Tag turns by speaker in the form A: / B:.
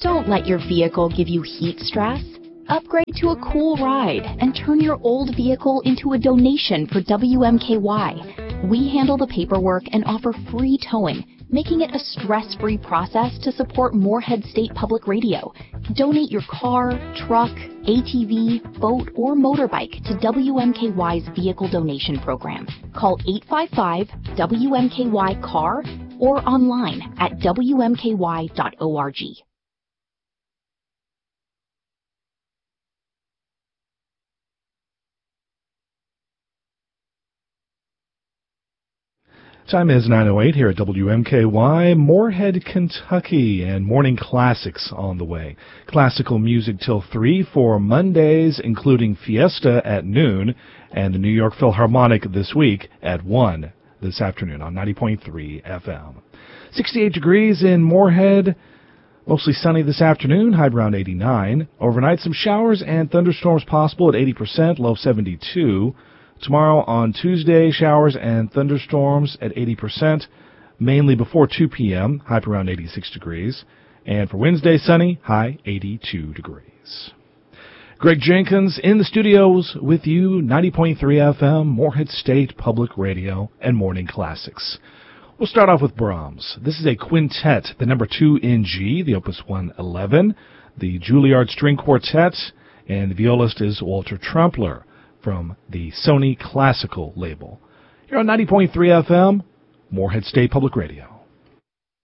A: Don't let your vehicle give you heat stress. Upgrade to a cool ride and turn your old vehicle into a donation for WMKY. We handle the paperwork and offer free towing, making it a stress-free process to support Moorhead State Public Radio. Donate your car, truck, ATV, boat, or motorbike to WMKY's Vehicle Donation Program. Call 855-WMKY-CAR or online at WMKY.org.
B: Time is 9:08 here at WMKY, Moorhead, Kentucky, and morning classics on the way. Classical music till 3 for Mondays, including Fiesta at noon, and the New York Philharmonic this week at 1 this afternoon on 90.3 FM. 68 degrees in Moorhead, mostly sunny this afternoon, high around 89. Overnight, some showers and thunderstorms possible at 80%, low 72. Tomorrow on Tuesday, showers and thunderstorms at 80%, mainly before 2 p.m., high around 86 degrees. And for Wednesday, sunny, high 82 degrees. Greg Jenkins in the studios with you, 90.3 FM, Moorhead State Public Radio, and Morning Classics. We'll start off with Brahms. This is a quintet, the number 2 in G, the Opus 111, the Juilliard String Quartet, and the violist is Walter Trumpler from the Sony Classical label. Here on 90.3 FM, Moorhead State Public Radio.